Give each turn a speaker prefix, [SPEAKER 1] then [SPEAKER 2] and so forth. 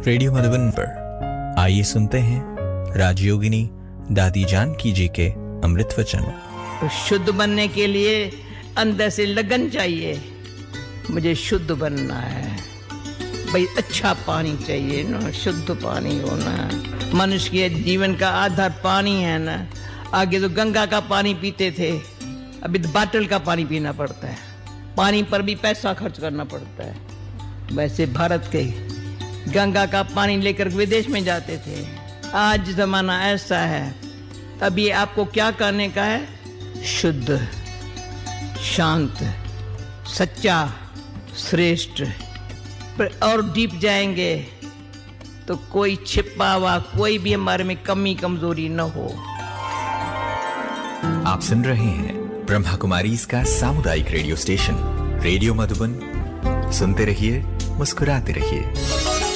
[SPEAKER 1] Radio Madhuban पर आइए सुनते हैं राजयोगिनी दादी जानकी जी के अमृत वचन।
[SPEAKER 2] तो शुद्ध बनने के लिए अंदर से लगन चाहिए। मुझे शुद्ध बनना है भाई, अच्छा पानी चाहिए ना, शुद्ध पानी होना। मनुष्य के जीवन का आधार पानी है ना। आगे तो गंगा का पानी पीते थे, अभी तो बाटल का पानी पीना पड़ता है। पानी पर भी पैसा खर्च करना पड़ता है। वैसे भारत के गंगा का पानी लेकर विदेश में जाते थे। आज जमाना ऐसा है, अब ये आपको क्या करने का है? शुद्ध, शांत, सच्चा, श्रेष्ठ। पर और डीप जाएंगे तो कोई छिपा हुआ कोई भी हमारे में कमी कमजोरी न हो।
[SPEAKER 1] आप सुन रहे हैं ब्रह्मा कुमारी इसका सामुदायिक रेडियो स्टेशन रेडियो मधुबन। सुनते रहिए, मुस्कुराते रहिए।